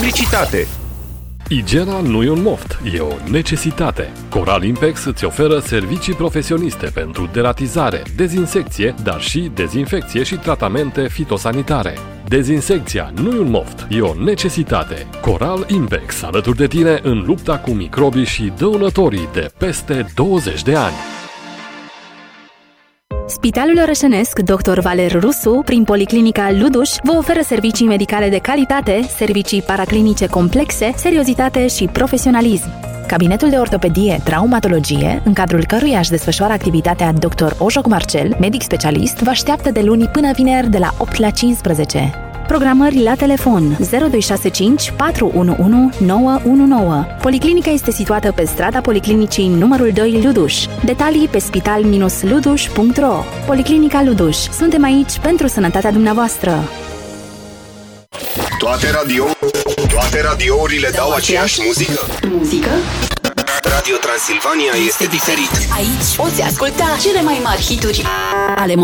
electricitate. Igiena nu e un moft, e o necesitate. Coral Impex îți oferă servicii profesioniste pentru deratizare, dezinsecție, dar și dezinfecție și tratamente fitosanitare. Dezinsecția nu e un moft, e o necesitate. Coral Impex, alături de tine în lupta cu microbii și dăunătorii de peste 20 de ani. Spitalul Orășenesc Dr. Valer Rusu, prin Policlinica Luduș, vă oferă servicii medicale de calitate, servicii paraclinice complexe, seriozitate și profesionalism. Cabinetul de ortopedie, traumatologie, în cadrul căruia își desfășoară activitatea Dr. Ojoc Marcel, medic specialist, vă așteaptă de luni până vineri de la 8 la 15. Programări la telefon 0265 411 919. Policlinica este situată pe strada Policlinicii numărul 2 Luduș. Detalii pe spital-luduș.ro. Policlinica Luduș. Suntem aici pentru sănătatea dumneavoastră. Toate radiourile dau aceeași muzică? Radio Transilvania este diferit. Aici poți asculta cele mai mari hituri ale